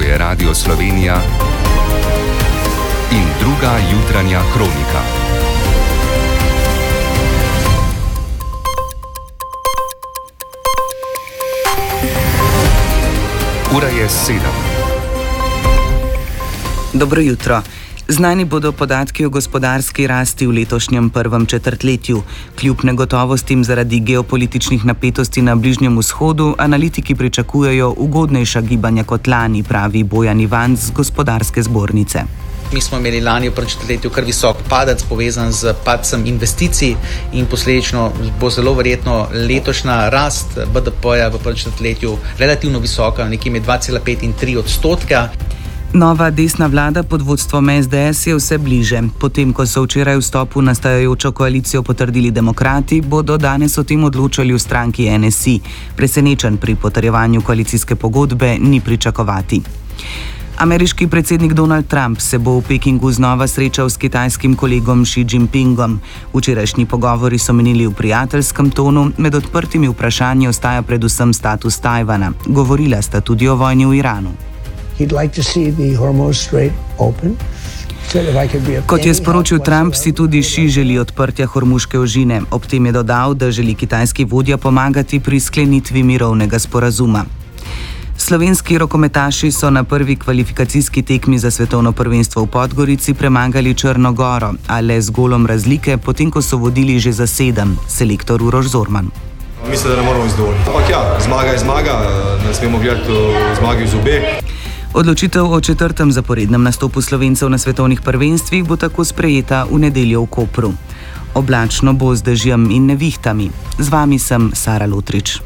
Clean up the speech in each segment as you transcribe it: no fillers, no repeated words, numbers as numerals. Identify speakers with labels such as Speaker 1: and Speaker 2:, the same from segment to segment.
Speaker 1: je Radio Slovenija in druga jutranja kronika. Ura je 7.
Speaker 2: Dobro jutro. Znani bodo podatki o gospodarski rasti v letošnjem prvem četrtletju. Kljub negotovostim zaradi geopolitičnih napetosti na Bližnjem vzhodu, analitiki pričakujejo ugodnejša gibanja kot lani, pravi Bojan Ivanc z gospodarske zbornice.
Speaker 3: Mi smo imeli lani v prvem četrtletju kar visok padec, povezan z padcem investicij in posledično bo zelo verjetno letošnja rast BDP-ja v prvem četrtletju relativno visoka, nekje med 2,5 in 3 odstotka.
Speaker 2: Nova desna vlada pod vodstvom SDS je vse bliže. Potem, ko so včeraj vstop v nastajajočo koalicijo potrdili demokrati, bodo danes o tem odločali v stranki NSI. Presenečen pri potrjevanju koalicijske pogodbe ni pričakovati. Ameriški predsednik Donald Trump se bo v Pekingu znova srečal s kitajskim kolegom Xi Jinpingom. Včerajšnji pogovori so menili v prijateljskem tonu, med odprtimi vprašanji ostaja predvsem status Tajvana. Govorila sta tudi o vojni v Iranu. Kot je sporočil Trump, si tudi Xi želi odprtja Hormuške ožine. Ob tem je dodal, da želi kitajski vodja pomagati pri sklenitvi mirovnega sporazuma. Slovenski rokometaši so na prvi kvalifikacijski tekmi za svetovno prvenstvo v Podgorici premagali Črno Goro, a le z golom razlike, potem ko so vodili že za 7, selektor Uroš Zorman.
Speaker 4: Mislim, da ne moramo izdovoljiti. Ampak ja, zmaga je zmaga, ne smemo gledati zmagi v zobe.
Speaker 2: Odločitev o 4. zaporednem nastopu Slovencev na svetovnih prvenstvih bo tako sprejeta v nedeljo v Kopru. Oblačno bo z dežjem in nevihtami. Z vami sem Sara Lotrič.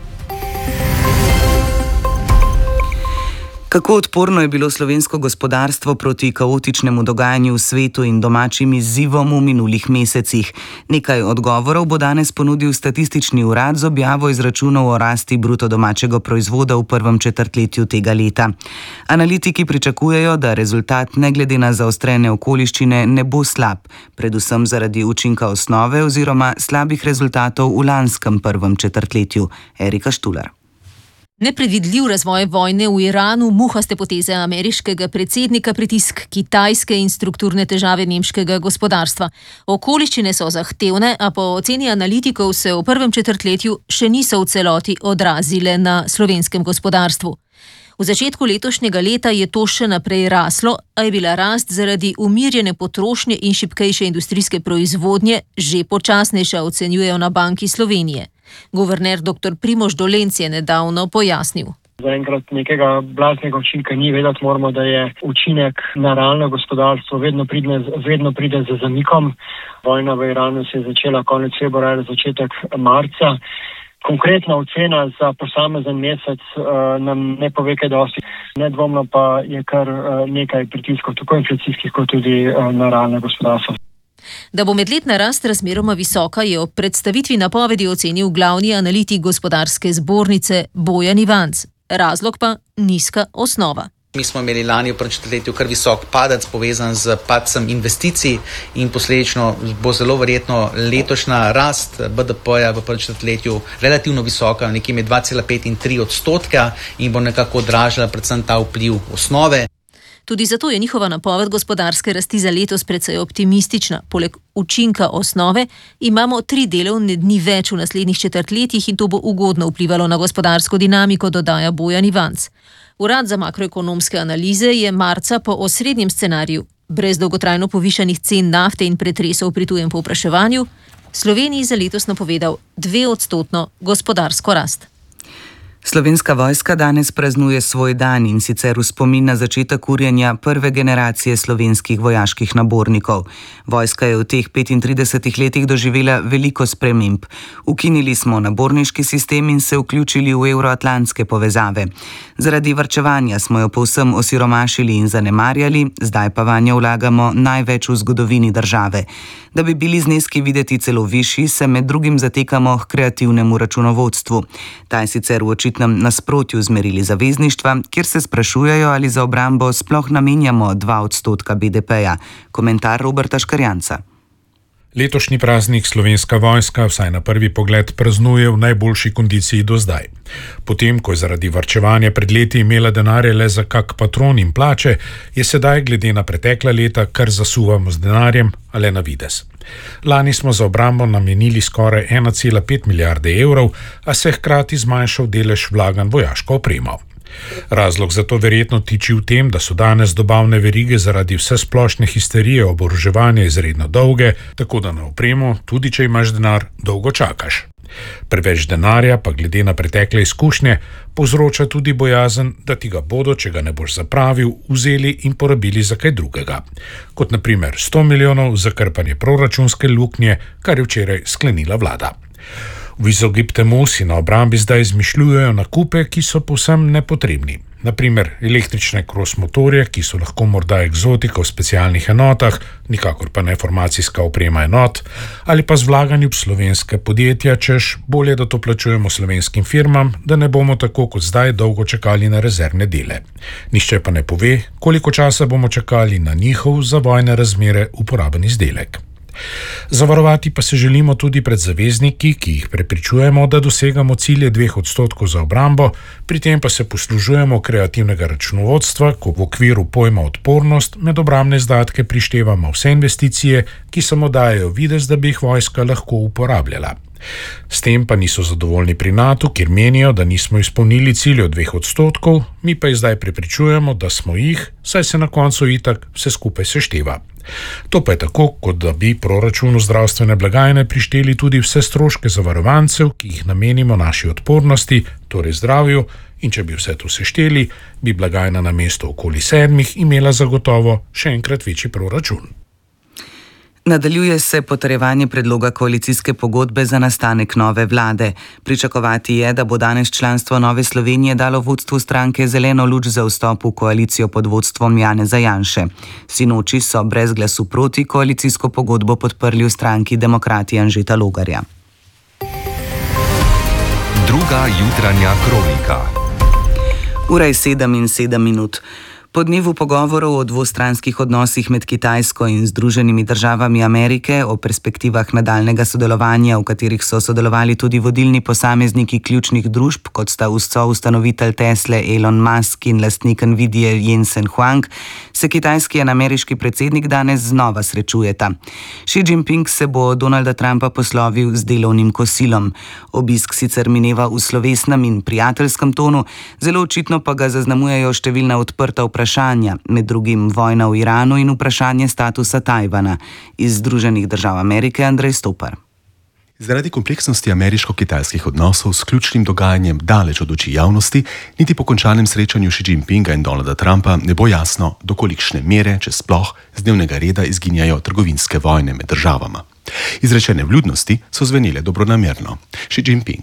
Speaker 2: Kako odporno je bilo slovensko gospodarstvo proti kaotičnemu dogajanju v svetu in domačim izzivom v minulih mesecih? Nekaj odgovorov bo danes ponudil Statistični urad z objavo izračunov o rasti bruto domačega proizvoda v prvem četrtletju tega leta. Analitiki pričakujejo, da rezultat ne glede na zaostrene okoliščine ne bo slab, predvsem zaradi učinka osnove oziroma slabih rezultatov v lanskem prvem četrtletju. Erika Štular.
Speaker 5: Nepredvidljiv razvoj vojne v Iranu, muhaste poteze ameriškega predsednika, pritisk Kitajske in strukturne težave nemškega gospodarstva. Okoliščine so zahtevne, a po oceni analitikov se v prvem četrtletju še niso v celoti odrazile na slovenskem gospodarstvu. V začetku letošnjega leta je to še naprej raslo, a je bila rast zaradi umirjene potrošnje in šibkejše industrijske proizvodnje že počasnejša, ocenjujejo na Banki Slovenije. Guverner dr. Primož Dolenc je nedavno pojasnil.
Speaker 6: Zaenkrat nekega blaznega učinka ni, vedeti moramo, da je učinek na realno gospodarstvo vedno pride z zamikom. Vojna v Iranu se je začela konec februarja, začetek marca. Konkretna ocena za posamezen mesec nam ne pove kaj dosti. Nedvomno pa je kar nekaj pritiskov, tako inflacijskih kot tudi na realno gospodarstvo.
Speaker 5: Da bo medletna rast razmeroma visoka, je ob predstavitvi napovedi ocenil glavni analitik gospodarske zbornice Bojan Ivanc. Razlog pa nizka osnova.
Speaker 3: Mi smo imeli lani v prvem četrtletju kar visok padec, povezan z padcem investicij in posledično bo zelo verjetno letošnja rast BDP-ja v prvem četrtletju relativno visoka, nekje med 2,5 in 3 odstotka in bo nekako odražala predvsem ta vpliv osnove.
Speaker 5: Tudi zato je njihova napoved gospodarske rasti za letos precej optimistična. Poleg učinka osnove imamo 3 delovne dni več v naslednjih četrtletjih in to bo ugodno vplivalo na gospodarsko dinamiko, dodaja Bojan Ivanc. Urad za makroekonomske analize je marca po osrednjem scenariju, brez dolgotrajno povišanih cen nafte in pretresov pri tujem povpraševanju, Sloveniji za letos napovedal 2% gospodarsko rast.
Speaker 2: Slovenska vojska danes praznuje svoj dan in sicer v spomin na začetek urjenja prve generacije slovenskih vojaških nabornikov. Vojska je v teh 35 letih doživela veliko sprememb. Ukinili smo naborniški sistem in se vključili v evroatlantske povezave. Zaradi varčevanja smo jo povsem osiromašili in zanemarjali, zdaj pa vanjo vlagamo največ v zgodovini države. Da bi bili zneski videti celo višji, se med drugim zatekamo k kreativnemu računovodstvu. Ta je sicer v očitnem nasprotju z merili zavezništva, kjer se sprašujejo, ali za obrambo sploh namenjamo 2% BDP-ja. Komentar Roberta Škarjanca.
Speaker 7: Letošnji praznik Slovenska vojska vsaj na prvi pogled praznuje v najboljši kondiciji do zdaj. Potem, ko je zaradi varčevanja pred leti imela denarja le za kak patron in plače, je sedaj glede na pretekla leta kar zasuvamo z denarjem, a le na videz. Lani smo za obrambo namenili skoraj 1,5 milijarde evrov, a se hkrati zmanjšal delež vlaganj vojaško opremo. Razlog za to verjetno tiči v tem, da so danes dobavne verige zaradi vsesplošne histerije oboroževanja izredno dolge, tako da na opremo, tudi če imaš denar, dolgo čakaš. Preveč denarja pa glede na pretekle izkušnje povzroča tudi bojazen, da ti ga bodo, če ga ne boš zapravil, vzeli in porabili za kaj drugega. Kot na primer 100 milijonov za krpanje proračunske luknje, kar je včeraj sklenila vlada. V izogib temu si na obrambi zdaj izmišljujejo nakupe, ki so povsem nepotrebni. Naprimer električne kros motorje, ki so lahko morda eksotika v specialnih enotah, nikakor pa ne formacijska oprema enot, ali pa z vlaganjem v slovenske podjetja, češ bolje, da to plačujemo slovenskim firmam, da ne bomo tako kot zdaj dolgo čakali na rezervne dele. Nihče pa ne pove, koliko časa bomo čakali na njihov za vojne razmere uporaben izdelek. Zavarovati pa se želimo tudi pred zavezniki, ki jih prepričujemo, da dosegamo cilje 2% za obrambo, pri tem pa se poslužujemo kreativnega računovodstva, ko v okviru pojma odpornost med obrambne izdatke prištevamo vse investicije, ki samo dajejo videz, da bi jih vojska lahko uporabljala. S tem pa niso zadovoljni pri NATO, kjer menijo, da nismo izpolnili ciljev 2%, mi pa jih zdaj prepričujemo, da smo jih, saj se na koncu itak vse skupaj sešteva. To pa je tako, kot da bi proračunu zdravstvene blagajne prišteli tudi vse stroške zavarovancev, ki jih namenimo naši odpornosti, torej zdravju, in če bi vse to sešteli, bi blagajna namesto okoli 7 imela zagotovo še enkrat večji proračun.
Speaker 2: Nadaljuje se potrjevanje predloga koalicijske pogodbe za nastanek nove vlade. Pričakovati je, da bo danes članstvo Nove Slovenije dalo vodstvu stranke zeleno luč za vstop v koalicijo pod vodstvom Janeza Janše. Sinoči so brez glasu proti koalicijsko pogodbo podprli v stranki Demokrati Anžeta Logarja.
Speaker 1: Druga jutranja kronika.
Speaker 2: Ura je 7:07. Po dnevu pogovorov o dvostranskih odnosih med Kitajsko in Združenimi državami Amerike, o perspektivah nadaljnega sodelovanja, v katerih so sodelovali tudi vodilni posamezniki ključnih družb, kot sta ustanovitelj Tesle Elon Musk in lastnik Nvidie Jensen Huang, se kitajski in ameriški predsednik danes znova srečujeta. Xi Jinping se bo Donalda Trumpa poslovil z delovnim kosilom. Obisk sicer mineva v slovesnem in prijateljskem tonu, zelo očitno pa ga zaznamujejo številna odprta vprašanja, med drugim vojna v Iranu in vprašanje statusa Tajvana. Iz Združenih držav Amerike Andrej Stopar.
Speaker 8: Zaradi kompleksnosti ameriško-kitajskih odnosov s ključnim dogajanjem daleč od oči javnosti, niti po končanem srečanju Xi Jinpinga in Donalda Trumpa ne bo jasno, do kolikšne mere, če sploh, z dnevnega reda izginjajo trgovinske vojne med državama. Izrečene vljudnosti so zvenile dobronamerno. Xi Jinping: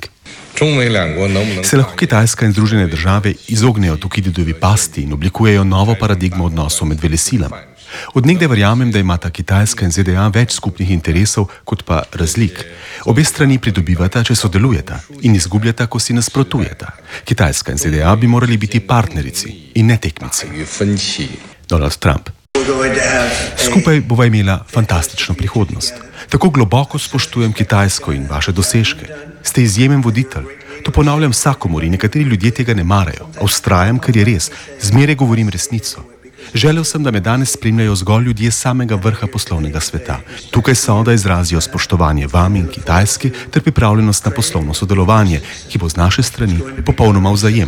Speaker 8: Se lahko Kitajska in Združene države izognejo Tukididovi pasti in oblikujejo novo paradigmo odnosov med velesilami? Od nekdaj verjamem, da imata Kitajska in ZDA več skupnih interesov kot pa razlik. Obe strani pridobivata, če sodelujeta, in izgubljata, ko si nasprotujeta. Kitajska in ZDA bi morali biti partnerici in ne tekmici. Donald Trump: Skupaj bova imela fantastično prihodnost. Tako globoko spoštujem Kitajsko in vaše dosežke. Ste izjemen voditelj. To ponavljam vsakomur in nekateri ljudje tega ne marajo. A vztrajam, ker je res. Zmeraj govorim resnico. Želel sem, da me danes spremljajo zgolj ljudje samega vrha poslovnega sveta. Tukaj so, da izrazijo spoštovanje vam in Kitajski ter pripravljenost na poslovno sodelovanje, ki bo z naše strani popolnoma vzajemno.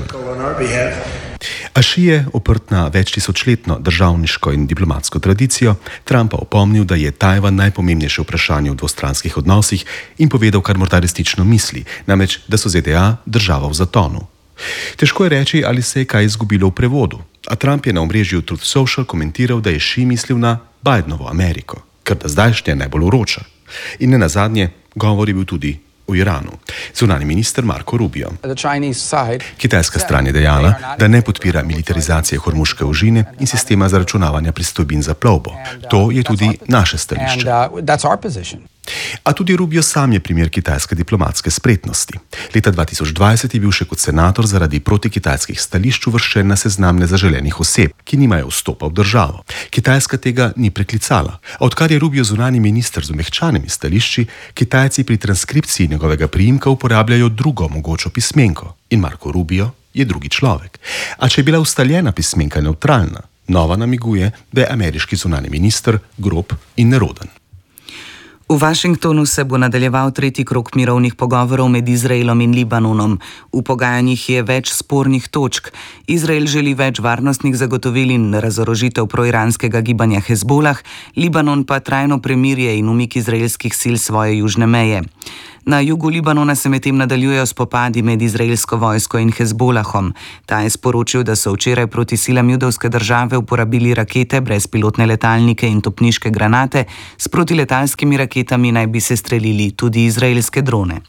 Speaker 8: A Xi je oprt na večtisočletno državniško in diplomatsko tradicijo, Trumpa opomnil, da je Tajvan najpomembnejše vprašanje v dvostranskih odnosih in povedal, kar morda resnično misli, namreč, da so ZDA država v zatonu. Težko je reči, ali se je kaj izgubilo v prevodu, a Trump je na omrežju Truth Social komentiral, da je Xi mislil na Bidenovo Ameriko, kar da zdajšnje najbolj vroča. In nenazadnje, govor je bil tudi v Iranu. Zunanji minister Marco Rubio: Kitajska stran je dejala, da ne podpira militarizacije Hormuške ožine in sistema zaračunavanja pristojbin za plovbo. To je tudi naše stališče. A tudi Rubio sam je primer kitajske diplomatske spretnosti. Leta 2020 je bil še kot senator zaradi protikitajskih stališč uvrščen na seznam nezaželenih oseb, ki nimajo vstopa v državo. Kitajska tega ni preklicala. Odkar je Rubio zunanji minister z omehčanimi stališči, Kitajci pri transkripciji njegovega priimka uporabljajo drugo mogočo pismenko. In Marco Rubio je drugi človek. A če je bila ustaljena pismenka nevtralna, nova namiguje, da je ameriški zunanji minister grob in neroden.
Speaker 2: V Washingtonu se bo nadaljeval tretji krog mirovnih pogovorov med Izraelom in Libanonom. V pogajanjih je več spornih točk. Izrael želi več varnostnih zagotovil in razorožitev proiranskega gibanja Hezbolah, Libanon pa trajno premirje in umik izraelskih sil svoje južne meje. Na jugu Libanona se medtem nadaljujejo spopadi med izraelsko vojsko in Hezbolahom. Ta je sporočil, da so včeraj proti silam judovske države uporabili rakete, brezpilotne letalnike in topniške granate, s protiletalskimi raketami naj bi se strelili tudi izraelske drone.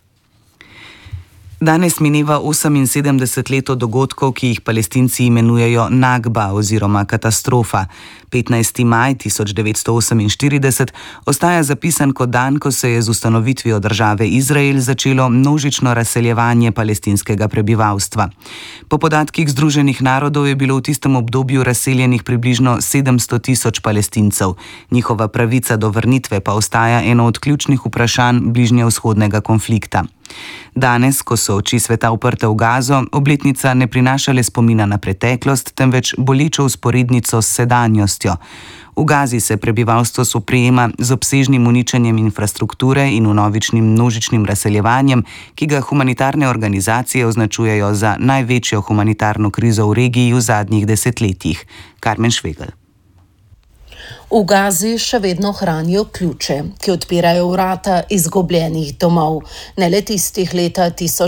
Speaker 2: Danes mineva 78 let od dogodkov, ki jih Palestinci imenujejo Nakba oziroma katastrofa. 15. maj 1948 ostaja zapisan kot dan, ko se je z ustanovitvijo države Izrael začelo množično razseljevanje palestinskega prebivalstva. Po podatkih Združenih narodov je bilo v tistem obdobju razseljenih približno 700 000 Palestincev. Njihova pravica do vrnitve pa ostaja eno od ključnih vprašanj bližnjevzhodnega konflikta. Danes, ko so oči sveta uprte v Gazo, obletnica ne prinaša le spomina na preteklost, temveč bolečo vzporednico s sedanjostjo. V Gazi se prebivalstvo soprijema z obsežnim uničenjem infrastrukture in vnovičnim množičnim razseljevanjem, ki ga humanitarne organizacije označujejo za največjo humanitarno krizo v regiji v zadnjih desetletjih. Karmen Švegel.
Speaker 9: V Gazi še vedno hranijo ključe, ki odpirajo vrata izgubljenih domov, ne le tistih leta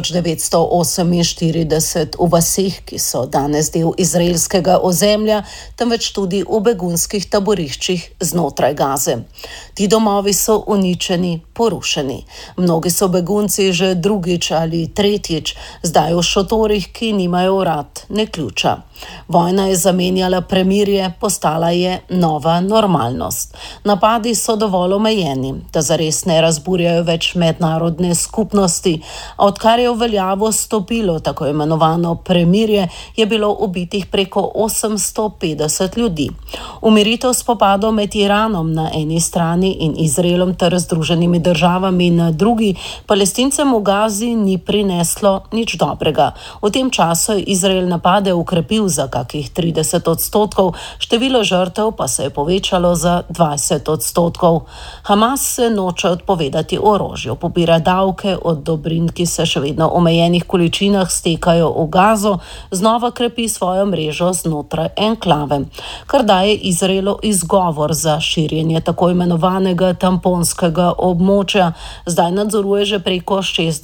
Speaker 9: 1948 v vaseh, ki so danes del izraelskega ozemlja, temveč tudi v begunskih taboriščih znotraj Gaze. Ti domovi so uničeni, porušeni. Mnogi so begunci že drugič ali tretjič, zdaj v šotorih, ki nimajo vrat, ne ključa. Vojna je zamenjala premirje, postala je nova normalnost. Napadi so dovolj omejeni, da zares ne razburjajo več mednarodne skupnosti, a odkar je v veljavo stopilo tako imenovano premirje, je bilo ubitih preko 850 ljudi. Umiritev spopadov med Iranom na eni strani in Izraelom ter Združenimi državami na drugi Palestincem v Gazi ni prineslo nič dobrega. V tem času je Izrael napade ukrepil za kakih 30%, število žrtev pa se je povečalo za 20%. Hamas se noče odpovedati orožju, pobira davke od dobrin, ki se še vedno v omejenih količinah stekajo v Gazo, znova krepi svojo mrežo znotraj enklave, kar daje Izraelu izgovor za širjenje tako imenovanega tamponskega območja. Zdaj nadzoruje že preko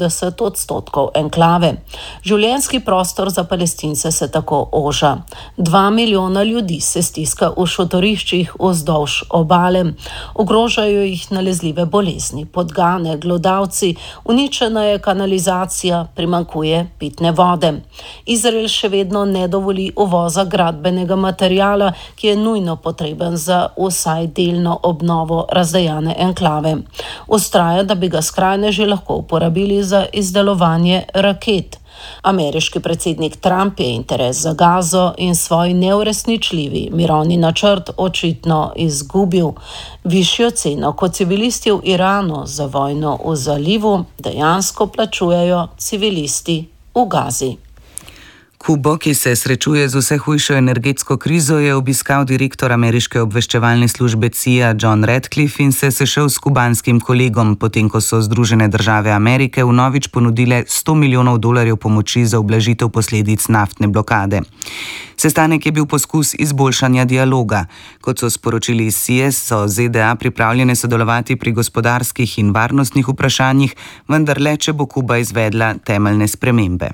Speaker 9: 60% enklave. Življenjski prostor za Palestince se tako oža. 2 milijona ljudi se stiska v šotoriščih vzdolž obale. Ogrožajo jih nalezljive bolezni, podgane, glodavci, uničena je kanalizacija, primanjkuje pitne vode. Izrael še vedno ne dovoli uvoza gradbenega materiala, ki je nujno potreben za vsaj delno obnovo razdejane enklave. Vztraja, da bi ga skrajneži lahko uporabili za izdelovanje raket. Ameriški predsednik Trump je interes za Gazo in svoj neuresničljivi mirovni načrt očitno izgubil. Višjo ceno kot civilisti v Iranu za vojno v zalivu dejansko plačujejo civilisti v Gazi.
Speaker 2: Kubo, ki se srečuje z vse hujšo energetsko krizo, je obiskal direktor ameriške obveščevalne službe CIA John Ratcliffe in se sešel s kubanskim kolegom, potem ko so Združene države Amerike vnovič ponudile $100 milijonov pomoči za ublažitev posledic naftne blokade. Sestanek je bil poskus izboljšanja dialoga. Kot so sporočili iz CIA, so ZDA pripravljene sodelovati pri gospodarskih in varnostnih vprašanjih, vendar le, če bo Kuba izvedla temeljne spremembe.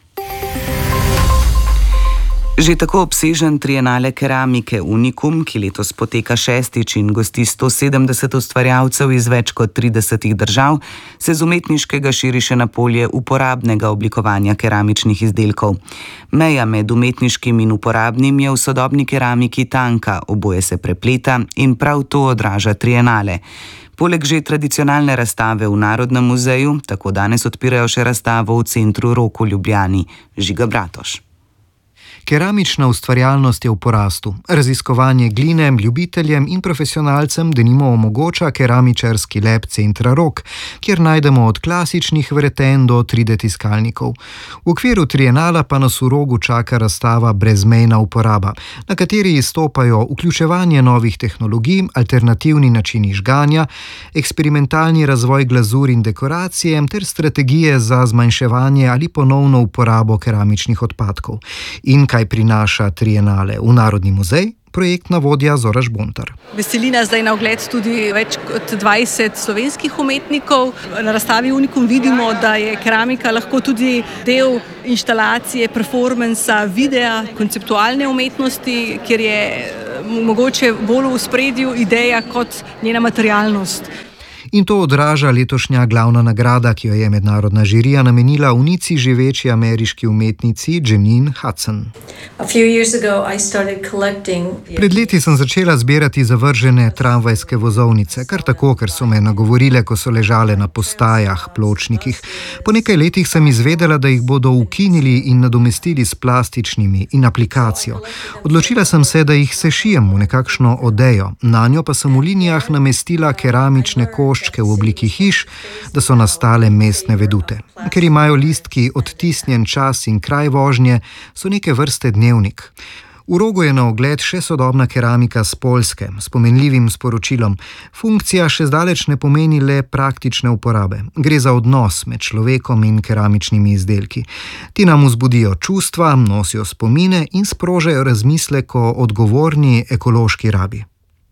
Speaker 2: Že tako obsežen trienale keramike Unikum, ki letos poteka 6. in gosti 170 ustvarjalcev iz več kot 30 držav, se z umetniškega širi še na polje uporabnega oblikovanja keramičnih izdelkov. Meja med umetniškim in uporabnim je v sodobni keramiki tanka, oboje se prepleta in prav to odraža trienale. Poleg že tradicionalne razstave v Narodnem muzeju, tako danes odpirajo še razstavo v centru Rok v Ljubljani. Žiga Bratoš.
Speaker 10: Keramična ustvarjalnost je v porastu. Raziskovanje gline ljubiteljem in profesionalcem denimo omogoča keramičarski lab centra Rok, kjer najdemo od klasičnih vreten do 3D tiskalnikov. V okviru trienala pa nas v Rogu čaka razstava Brezmejna uporaba, na kateri izstopajo vključevanje novih tehnologij, alternativni načini žganja, eksperimentalni razvoj glazur in dekoracije ter strategije za zmanjševanje ali ponovno uporabo keramičnih odpadkov. In kaj prinaša trienale v Narodni muzej, projektna vodja Zora Žbontar.
Speaker 11: Veseli nas, da je na ogled tudi več kot 20 slovenskih umetnikov. Na razstavi Unikum vidimo, da je keramika lahko tudi del inštalacije, performansa, videa, konceptualne umetnosti, kjer je mogoče bolj v ospredju ideja kot njena materialnost.
Speaker 10: In to odraža letošnja glavna nagrada, ki jo je mednarodna žirija namenila unici živeči ameriški umetnici Janine Hudson. Pred leti sem začela zbirati zavržene tramvajske vozovnice, kar tako, ker so me nagovorile, ko so ležale na postajah, pločnikih. Po nekaj letih sem izvedela, da jih bodo ukinili in nadomestili s plastičnimi in aplikacijo. Odločila sem se, da jih sešijem v nekakšno odejo, nanjo pa sem v linijah namestila keramične koščke v obliki hiš, da so nastale mestne vedute. Ker imajo listki odtisnjen čas in kraj vožnje, so neke vrste dnevnik. V Rogu je na ogled še sodobna keramika s Poljske, s pomenljivim sporočilom. Funkcija še zdaleč ne pomeni le praktične uporabe. Gre za odnos med človekom in keramičnimi izdelki. Ti nam vzbudijo čustva, nosijo spomine in sprožajo razmislek o odgovorni ekološki rabi.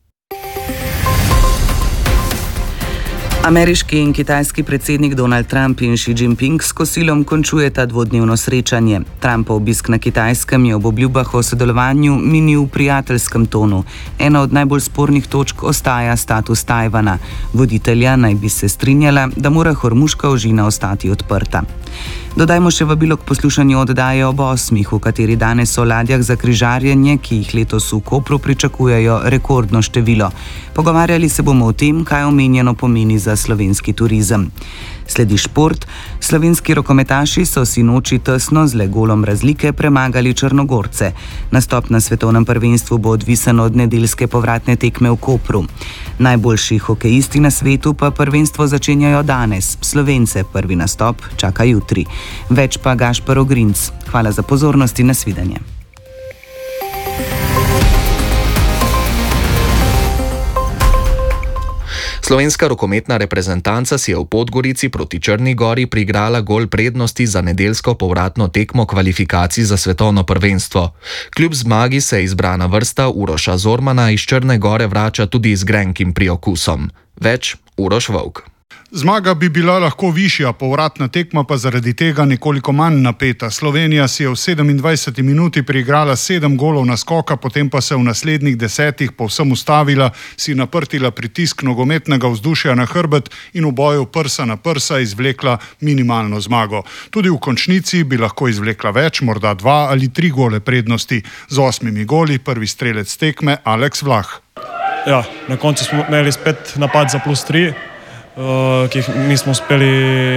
Speaker 2: Ameriški in kitajski predsednik Donald Trump in Xi Jinping s kosilom končujeta dvodnevno srečanje. Trumpov obisk na Kitajskem je ob obljubah o sodelovanju minil v prijateljskem tonu. Ena od najbolj spornih točk ostaja status Tajvana. Voditelja naj bi se strinjala, da mora Hormuška ožina ostati odprta. Dodajmo še vabilo k poslušanju oddaje ob 8, v kateri danes o ladjah za križarjenje, ki jih letos v Kopru pričakujejo rekordno število. Pogovarjali se bomo o tem, kaj omenjeno pomeni za slovenski turizem. Sledi šport. Slovenski rokometaši so sinoči tesno z le golom razlike premagali Črnogorce. Nastop na svetovnem prvenstvu bo odvisen od nedeljske povratne tekme v Kopru. Najboljši hokejisti na svetu pa prvenstvo začenjajo danes. Slovence prvi nastop čaka jutri. Več pa Gašper Ogrinc. Hvala za pozornost in nasvidenje.
Speaker 1: Slovenska rokometna reprezentanca si je v Podgorici proti Črni Gori priigrala gol prednosti za nedeljsko povratno tekmo kvalifikacij za svetovno prvenstvo. Kljub zmagi se izbrana vrsta Uroša Zormana iz Črne Gore vrača tudi z grenkim priokusom. Več Uroš Vovk.
Speaker 12: Zmaga bi bila lahko višja, povratna tekma pa zaradi tega nekoliko manj napeta. Slovenija si je v 27 minuti priigrala 7 golov naskoka, potem pa se v naslednjih 10 povsem ustavila, si naprtila pritisk nogometnega vzdušja na hrbet in v boju prsa na prsa izvlekla minimalno zmago. Tudi v končnici bi lahko izvlekla več, morda 2 ali 3 gole prednosti. Z 8 goli prvi strelec tekme Aleks Vlah.
Speaker 13: Ja, na koncu smo imeli spet napad za +3. Ki jih nismo uspeli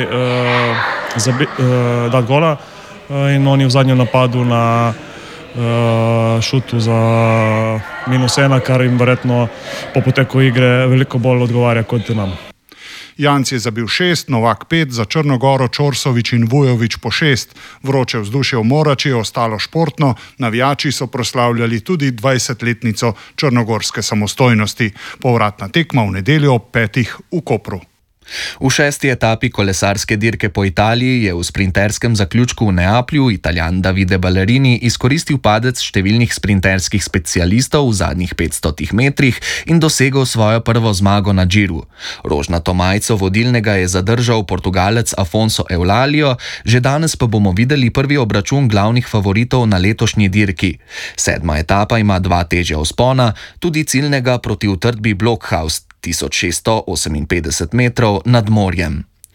Speaker 13: dati gola in oni v zadnjem napadu na šutu za -1, kar jim verjetno po poteku igre veliko bolj odgovarja kot nam.
Speaker 12: Janc je zabil 6, Novak 5, za Črno Goro Čorsovič in Vujovič po 6. Vroče vzdušje v Morači je ostalo športno, navijači so proslavljali tudi 20-letnico črnogorske samostojnosti. Povratna tekma v nedeljo ob 5 v Kopru.
Speaker 1: V 6. etapi kolesarske dirke po Italiji je v sprinterskem zaključku v Neaplju Italijan Davide Ballerini izkoristil padec številnih sprinterskih specialistov v zadnjih 500 metrih in dosegel svojo prvo zmago na Giru. Rožnato majico vodilnega je zadržal Portugalec Afonso Eulalio, že danes pa bomo videli prvi obračun glavnih favoritov na letošnji dirki. 7. etapa ima 2 težja vzpona, tudi ciljnega proti utrdbi Blockhaus 1658 metrov nad morjem.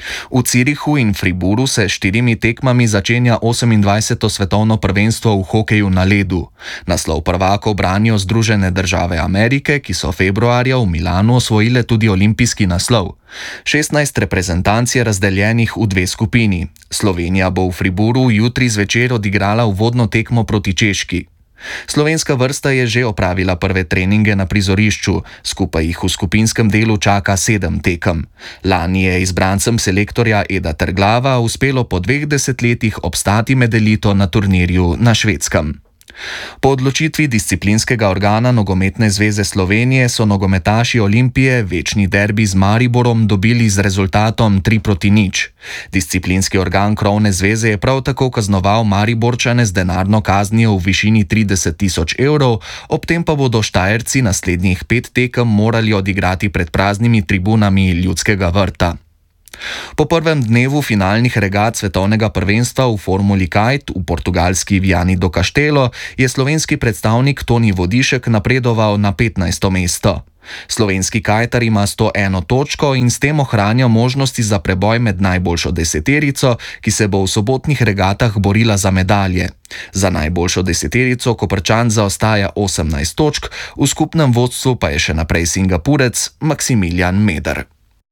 Speaker 1: V Zürichu in Fribourgu se s 4 tekmami začenja 28. svetovno prvenstvo v hokeju na ledu. Naslov prvakov branijo Združene države Amerike, ki so februarja v Milanu osvojile tudi olimpijski naslov. 16 reprezentanc je razdeljenih v 2 skupini. Slovenija bo v Fribourgu jutri zvečer odigrala uvodno tekmo proti Češki. Slovenska vrsta je že opravila prve treninge na prizorišču, skupaj jih v skupinskem delu čaka 7 tekem. Lani je izbrancem selektorja Eda Terglava uspelo po 2 desetletjih obstati med elito na turnirju na Švedskem. Po odločitvi disciplinskega organa Nogometne zveze Slovenije so nogometaši Olimpije večni derbi z Mariborom dobili z rezultatom 3-0. Disciplinski organ krovne zveze je prav tako kaznoval Mariborčane z denarno kaznijo v višini 30 000 evrov, ob tem pa bodo Štajerci naslednjih 5 tekem morali odigrati pred praznimi tribunami Ljudskega vrta. Po prvem dnevu finalnih regat svetovnega prvenstva v Formuli Kite v portugalski Viani do Castelo je slovenski predstavnik Toni Vodišek napredoval na 15. mesto. Slovenski kajtar ima 101 točko in s tem ohranja možnosti za preboj med najboljšo deseterico, ki se bo v sobotnih regatah borila za medalje. Za najboljšo deseterico Koprčan zaostaja 18 točk, v skupnem vodstvu pa je še naprej Singapurec Maksimilijan Meder.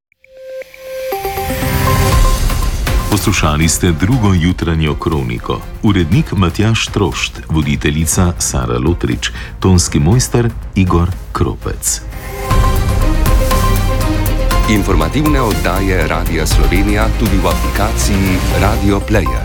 Speaker 14: Poslušali ste drugo jutranjo kroniko. Urednik Matjaž Trošt, voditeljica Sara Lotrič, tonski mojster Igor Kropec.
Speaker 15: Informativne oddaje Radia Slovenija tudi v aplikaciji Radio Player.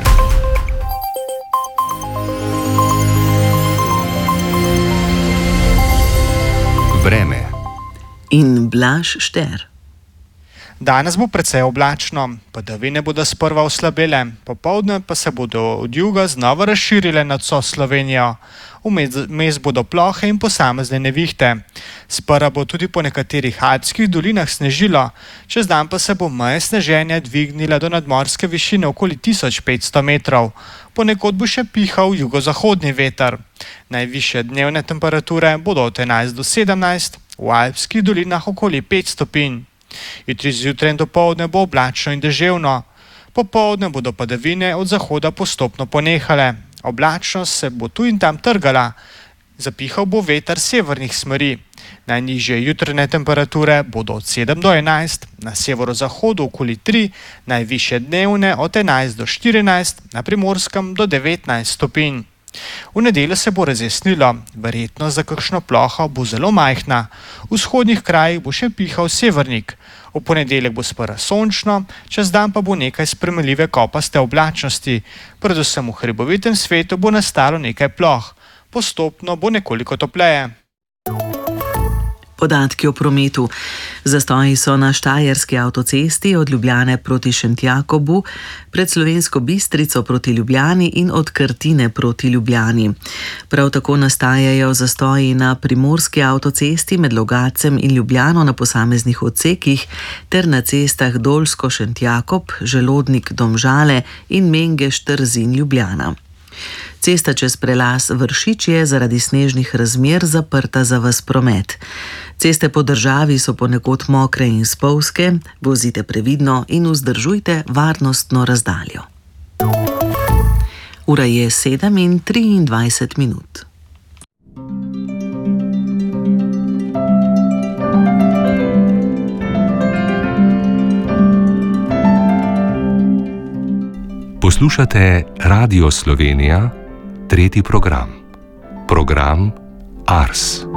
Speaker 15: Vreme
Speaker 2: in Blaž Šter.
Speaker 16: Danes bo precej oblačno, padavine bodo sprva oslabele, popoldne pa se bodo od juga znova razširile nad vso Slovenijo. Vmes bodo plohe in posamezne nevihte. Sprva bo tudi po nekaterih alpskih dolinah snežilo, čez dan pa se bo meja sneženja dvignila do nadmorske višine okoli 1500 metrov. Ponekod bo še pihal jugozahodni veter. Najvišje dnevne temperature bodo od 11 do 17, v alpskih dolinah okoli 5 stopinj. Jutri zjutraj in dopoldne bo oblačno in deževno. Popoldne bodo padavine od zahoda postopno ponehale. Oblačnost se bo tu in tam trgala. Zapihal bo veter severnih smeri. Najnižje jutranje temperature bodo od 7 do 11, na severozahodu okoli 3, najvišje dnevne od 11 do 14, na Primorskem do 19 stopinj. V nedeljo se bo razjasnilo, verjetnost za kakšno ploho bo zelo majhna. V vzhodnih krajih bo še pihal severnik. V ponedeljek bo sprva sončno, čez dan pa bo nekaj spremenljive kopaste oblačnosti. Predvsem v hribovitem svetu bo nastalo nekaj ploh. Postopno bo nekoliko topleje.
Speaker 2: Podatki o prometu. Zastoji so na Štajerski avtocesti od Ljubljane proti Šentjakobu, pred Slovensko Bistrico proti Ljubljani in od Krtine proti Ljubljani. Prav tako nastajajo zastoji na Primorski avtocesti med Logatcem in Ljubljano na posameznih odsekih ter na cestah Dolsko-Šentjakob, Želodnik-Domžale in Mengeš-Trzin Ljubljana. Cesta čez prelaz Vršič je zaradi snežnih razmer zaprta za ves promet. Ceste po državi so ponekod mokre in spolzke, vozite previdno in vzdržujte varnostno razdaljo. Ura je 7:23.
Speaker 15: Poslušate Radio Slovenija, tretji program. Program Ars.